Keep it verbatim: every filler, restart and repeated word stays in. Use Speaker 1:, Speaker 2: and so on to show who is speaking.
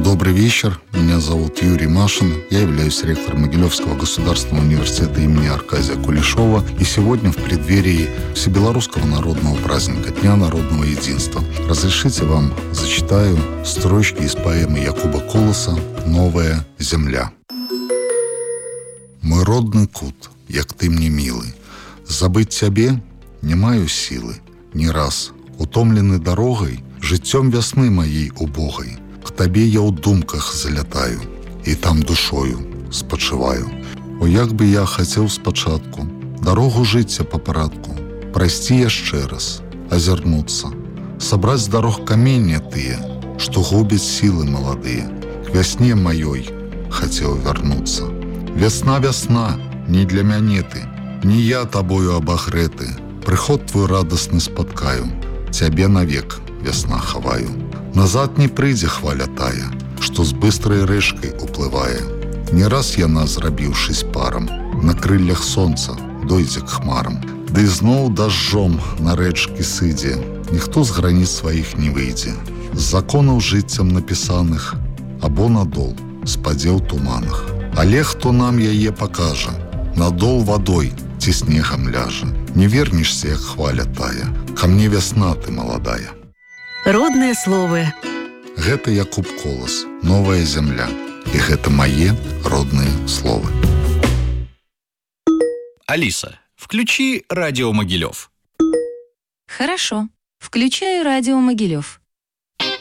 Speaker 1: Добрый вечер, меня зовут Юрий Машин, я являюсь ректором Могилевского государственного университета имени Аркадия Кулешова, и сегодня в преддверии всебелорусского народного праздника, Дня народного единства, разрешите вам зачитаю строчки из поэмы Якуба Колоса «Новая земля». Мой родный кут, як ты мне милый, забыть тебе не маю силы. Не раз, утомленный дорогой, жыццём весны моей убогой, к табе я ў думках залятаю, і там душою спачываю. О, як бы я хацеў спачатку дарогу жыцця па парадку прайсці яшчэ раз, азірнуцца, сабраць з дарог каменне тыя, што губяць сілы маладыя. К вясне маёй хацеў вярнуцца. Вясна, вясна, не для мяне ты, не я табою абагрэты. Прыход твой радасны спаткаю, цябе навек вясна хаваю. Назад не прыйдзе хваля тая, што з быстрай рэшкай уплывае. Не раз яна, зрабіўшыся парам, на крыллях сонца дойдзе к хмарам. Ды зноў дажджом на рэчкі сыдзе, ніхто з граніц сваіх не выйдзе. З законаў жыццям напісаных або надол спадзе ў туманах. Але хто нам яе пакажа, надол вадой ці снегам ляжа. Не вернешся, як хваля тая, ка мне вясна ты маладая.
Speaker 2: Родныя словы.
Speaker 1: Гэта Якуб Колас, «Новая земля». І гэта мае родныя словы.
Speaker 3: Алиса, включи радио Могилев.
Speaker 2: Хорошо. Включаю радио Могилев.